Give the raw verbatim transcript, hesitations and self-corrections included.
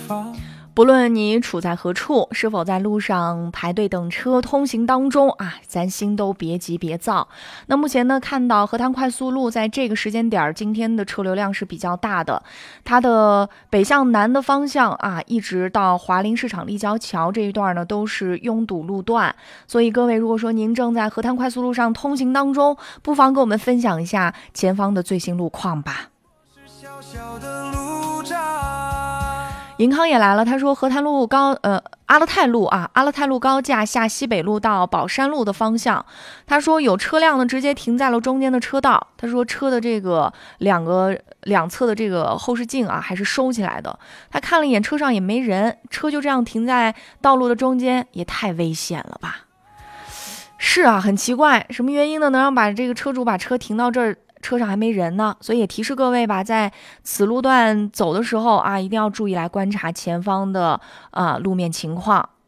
不论你处在何处，是否在路上排队等车通行当中啊，咱心都别急别躁。那目前呢，看到河滩快速路在这个时间点今天的车流量是比较大的，它的北向南的方向啊，一直到华林市场立交桥这一段呢，都是拥堵路段。所以各位，如果说您正在河滩快速路上通行当中，不妨跟我们分享一下前方的最新路况吧。 小小的路障， 银康也来了，他说河滩路高呃阿勒泰路啊，阿勒泰路高架下西北路到宝山路的方向，他说有车辆呢直接停在了中间的车道，他说车的这个两个两侧的这个后视镜啊还是收起来的，他看了一眼车上也没人，车就这样停在道路的中间，也太危险了吧。是啊，很奇怪，什么原因呢能让把这个车主把车停到这儿，车上还没人呢？所以也提示各位吧，在此路段走的时候啊，一定要注意来观察前方的啊、呃、路面情况。